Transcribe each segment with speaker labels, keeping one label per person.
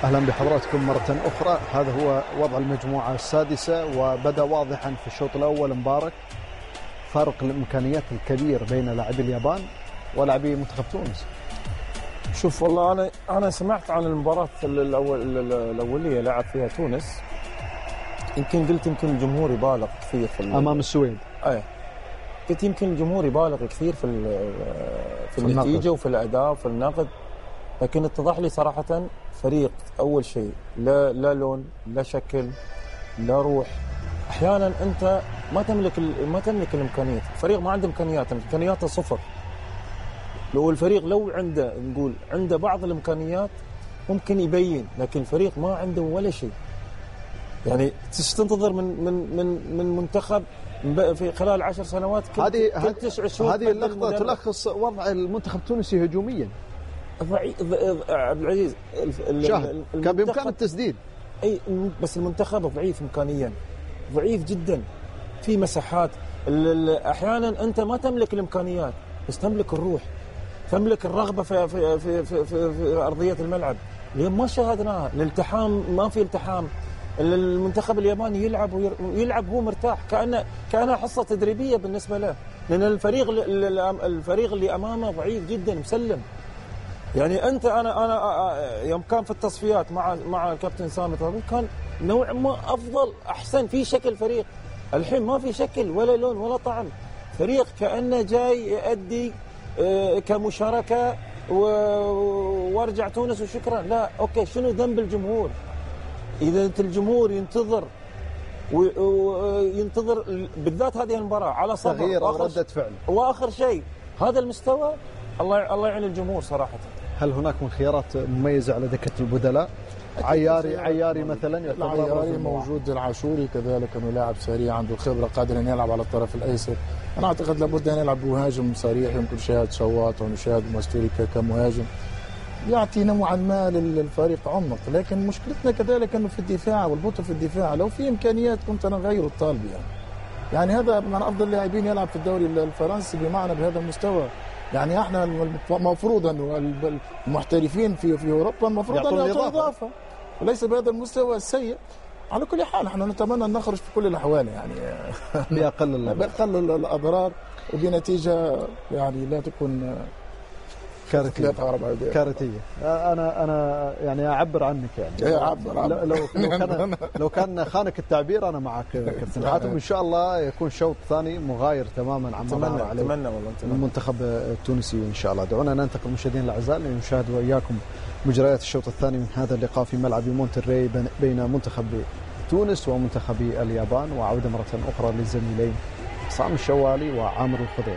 Speaker 1: أهلا بحضراتكم مرة أخرى. هذا هو وضع المجموعة السادسة، وبدأ واضحا في الشوط الأول مبارك فارق الإمكانيات الكبير بين لاعبي اليابان ولاعبي منتخب تونس.
Speaker 2: شوف والله أنا سمعت عن المباراة الأولية لعب فيها تونس، قلت يمكن الجمهور يبالغ كثير في
Speaker 1: أمام السويد.
Speaker 2: قلت يمكن الجمهور يبالغ كثير في النتيجة وفي الأداء وفي النقد، لكن اتضح لي صراحة فريق أول شيء لا لون لا شكل لا روح. أحيانا أنت ما تملك الإمكانيات، الفريق ما عنده إمكانياته صفر. لو الفريق لو عنده بعض الإمكانيات ممكن يبين، لكن الفريق ما عنده ولا شيء. يعني تنتظر من منتخب في خلال 10 سنوات كل 9 شهور.
Speaker 1: هذه اللقطة تلخص وضع المنتخب التونسي هجوميا.
Speaker 2: عبد العزيز
Speaker 1: كان بإمكان التسديد،
Speaker 2: بس المنتخب ضعيف إمكانيا، ضعيف جدا في مساحات. أحيانا أنت ما تملك الإمكانيات بس تملك الروح، تملك الرغبة في أرضية الملعب. اليوم ما شاهدناها. الالتحام ما في التحام. المنتخب الياباني يلعب هو مرتاح، كأنها حصة تدريبية بالنسبة له، لأن الفريق اللي أمامه ضعيف جدا مسلم. يعني أنا يوم كان في التصفيات مع الكابتن سامي طارق كان نوع ما أفضل أحسن في شكل فريق. الحين ما في شكل ولا لون ولا طعم. فريق كأنه جاي يؤدي كمشاركة وارجع تونس وشكرا. لا أوكي، شنو ذنب الجمهور؟ إذا أنت الجمهور ينتظر بالذات هذه المباراة على صبر
Speaker 1: تغيير وردة فعل،
Speaker 2: وآخر شيء هذا المستوى، الله يعين الجمهور صراحة.
Speaker 1: هل هناك من خيارات مميزة على دكة البدلاء؟ عياري مثلا،
Speaker 3: عياري موجود، العاشوري كذلك انه لاعب سريع عنده الخبره، قادر ان يلعب على الطرف الايسر. انا اعتقد لابد ان يلعب مهاجم صريح، يمكن شاهد شواط ونشاهد ماستوريكا كمهاجم يعطي نوعا ما للفريق عمق. لكن مشكلتنا كذلك انه في الدفاع والبطء في الدفاع. لو في امكانيات كنت انا غير الطالب يعني هذا من افضل اللاعبين يلعب في الدوري الفرنسي بمعنى بهذا المستوى. يعني احنا المفروض انه المحترفين في اوروبا المفروض ان يعطوا اضافه وليس بهذا المستوى السيء. على كل حال احنا نتمنى ان نخرج في كل الاحوال يعني باقل الاضرار وبنتيجه يعني لا تكون
Speaker 1: كارثيه. انا يعني اعبر عنك يعني لو كان خانك التعبير انا معك كابتن حاتم. ان شاء الله يكون شوط ثاني مغاير تماما عما مر عليه المنتخب التونسي ان شاء الله. دعونا ننتقل مشاهدينا الاعزاء لنشاهد واياكم مجريات الشوط الثاني من هذا اللقاء في ملعب مونتري بين منتخب تونس ومنتخب اليابان. وعودة مرة أخرى للزميلين عصام الشوالي وعامر الخضير.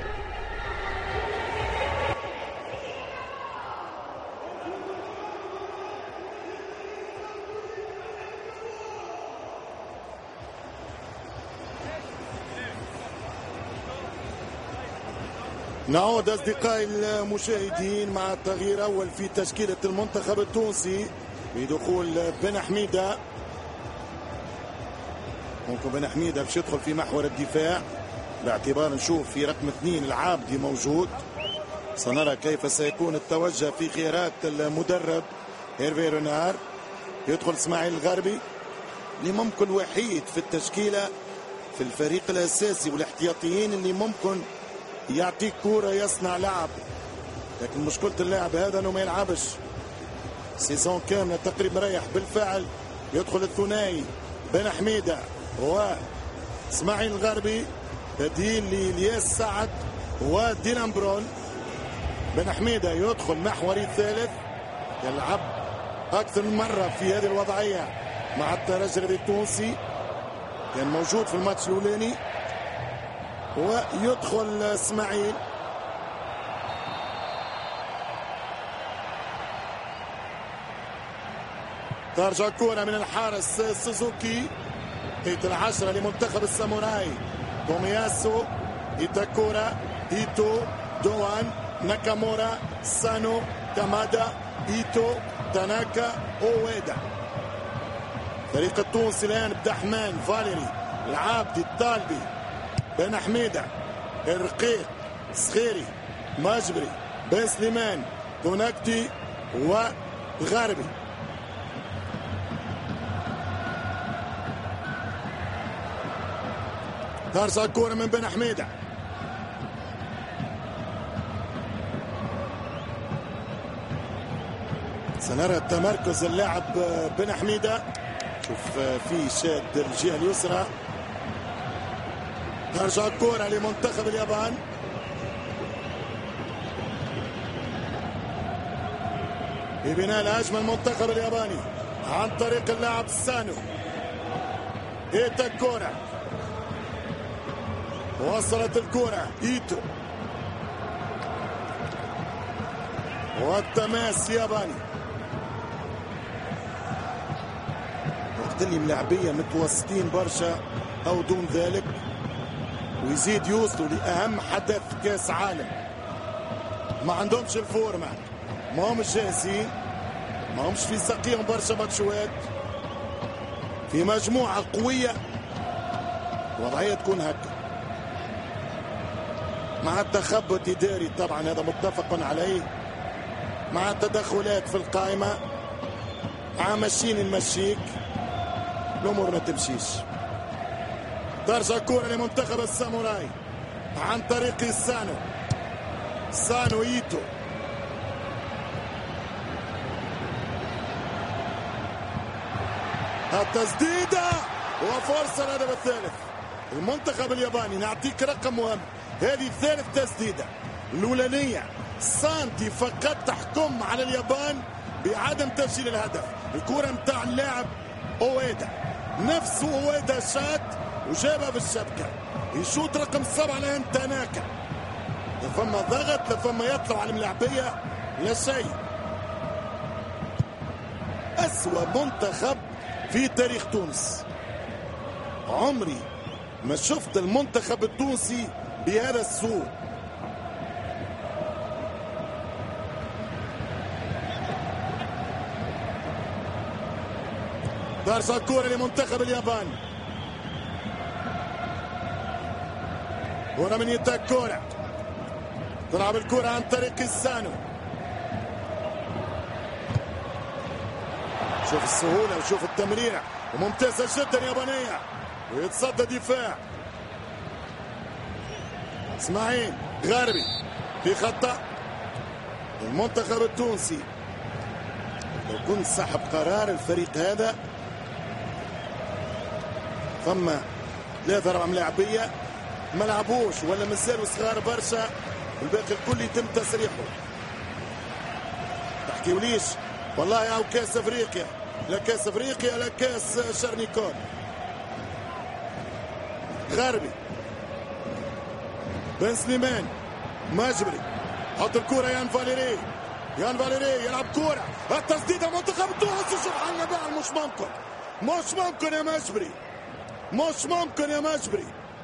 Speaker 4: نعود أصدقائي المشاهدين مع تغيير أول في تشكيلة المنتخب التونسي بدخول بن حميدة. ممكن بن حميدة باش يدخل في محور الدفاع باعتبار نشوف في رقم 2 العابدي موجود. سنرى كيف سيكون التوجه في خيارات المدرب هيرفي رونار. يدخل اسماعيل الغربي اللي ممكن وحيد في التشكيلة في الفريق الأساسي والاحتياطيين اللي ممكن يعطيك كورة يصنع لعب، لكن مشكلة اللاعب هذا انه ما يلعبش سيزون كاملة تقريبا مريح بالفعل. يدخل الثنائي بن حميدة واسماعيل الغربي بديل لإلياس سعد وديلان برون. بن حميدة يدخل محوري الثالث، يلعب أكثر من مرة في هذه الوضعية مع الترجي التونسي، كان موجود في الماتش الأولاني. ويدخل اسماعيل ترجع كرة من الحارس سوزوكي. تيت 10 لمنتخب الساموراي. تومياسو إيتاكورا إيتو دوان ناكامورا سانو تامادا إيتو تاناكا أويدا. فريق التونسي الآن بدحمان فاليري العابدي الطالبي بن حميدة الرقيق صخيري مجبري بن سليمان كوناكتي وغربي. ترجع الكرة من بن حميدة. سنرى تمركز اللاعب بن حميدة. شوف في شاد الجهة اليسرى. ترجع الكرة لمنتخب اليابان. في بناء الهجمة المنتخب الياباني عن طريق اللاعب سانو. ايتا الكرة، وصلت الكرة ايتو، والتماس ياباني. وقت اللي ملاعبية متوسطين برشا او دون ذلك ويزيد يوصلوا لأهم حدث كاس عالم، ما عندهمش الفورمة، ما همش جاهزين، ما همش في ساقيهم برشا ماتشوات، في مجموعة قوية وضعية تكون هكا مع التخبط إداري طبعا هذا متفق عليه، مع التدخلات في القائمة، مع مشين المشيك، الأمور ما تمشيش. ترجع كرة لمنتخب الساموراي عن طريق سانو ايتو. التسديدة وفرصة الهدف الثالث. المنتخب الياباني نعطيك رقم مهم، هذه ثالث تسديدة. الأولانية سانتي فقط تحكم على اليابان بعدم تسجيل الهدف. الكرة متاع اللاعب أويدا، نفسه أويدا شات وجابها بالشبكة. يشوط رقم 7 لهن تاناكا. لا فما ضغط، لا فما يطلع على الملاعبية، لا شيء. أسوأ منتخب في تاريخ تونس. عمري ما شفت المنتخب التونسي بهذا السوء. ترجع الكرة لمنتخب اليابان. كرة من يتاك كرة، تلعب الكرة عن طريق سانو. شوف السهولة وشوف التمريرة وممتازة جدا يابانية، ويتصدى دفاع. اسماعيل غاربي في خطأ المنتخب التونسي. لو كنت صاحب قرار الفريق هذا، ثم 3-4 ملاعبية ما لعبوش ولا مازالوا صغار برشا، الباقي الكل يتم تسريحه. تحكيوليش والله او كاس افريقيا، لا كاس افريقيا لا كاس شرنيكون. غربي، بن سليمان، مجبري، حط الكرة يان فاليري يلعب كرة، التسديدة منتخب تونس. سبحان الله، مش ممكن يا مجبري، مش ممكن يا مجبري.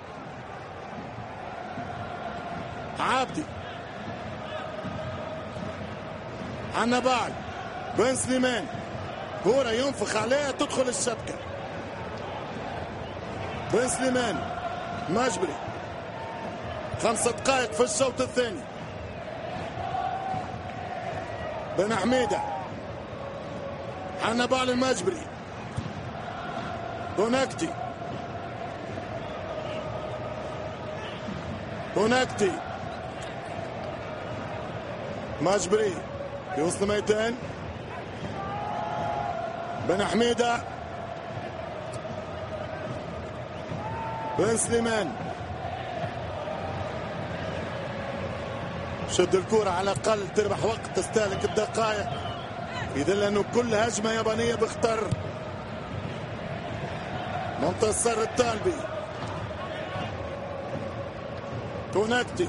Speaker 4: عابدي، عنبال، بن سليمان، كرة ينفخ عليها تدخل الشبكة. بن سليمان، مجبري، 5 دقائق في الشوط الثاني. بن حميدة، عنبال المجبري، كوناكتي، مجبري في وسط الميدان. بن حميدة، بن سليمان، شد الكرة على الأقل تربح وقت، تستهلك الدقائق، في ظل أنه كل هجمة يابانية بخطر. منتصر الطالبي، كوناكتي،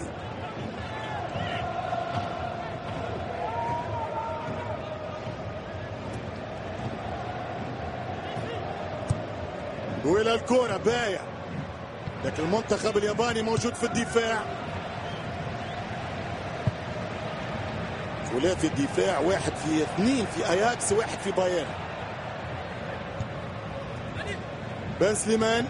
Speaker 4: وإلى الكرة بايع، لكن المنتخب الياباني موجود في الدفاع. ثلاثي الدفاع، 1 في 2 في اياكس، 1 في بايرن. بن سليمان،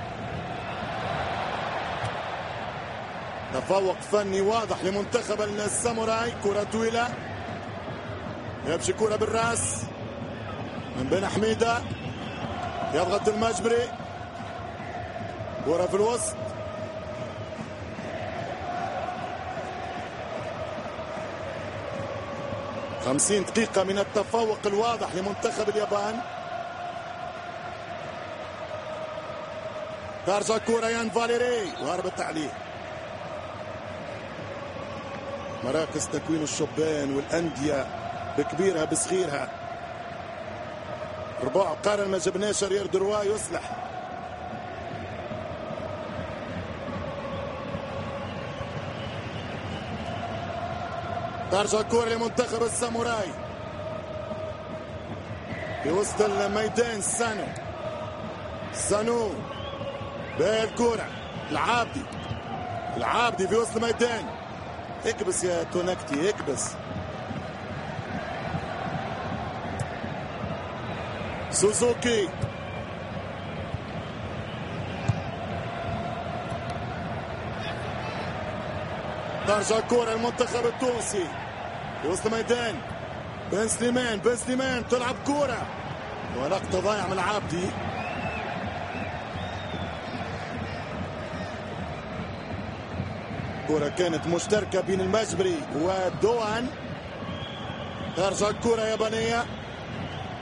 Speaker 4: تفوق فني واضح لمنتخب الساموراي. كرة طويلة، يمشي كرة بالراس من بن حميدة، يضغط المجبري، كرة في الوسط 50 دقيقة من التفوق الواضح لمنتخب اليابان. ترجع كرة يان فاليري وهربت عليه. مراكز تكوين الشبان والأندية بكبيرها بصغيرها. ربع قرن ما جبناش ريال دروا يصلح. ترجع الكرة لمنتخب الساموراي في وسط الميدان. سانو بالكرة العابدي في وسط الميدان. اكبس يا تونكتي اكبس. سوزوكي ترجع الكرة المنتخب التونسي في وسط الميدان. بن سليمان تلعب كرة ولقطة ضايع من العابدي. كرة كانت مشتركة بين المجبري ودوان. ترجع الكرة يابانية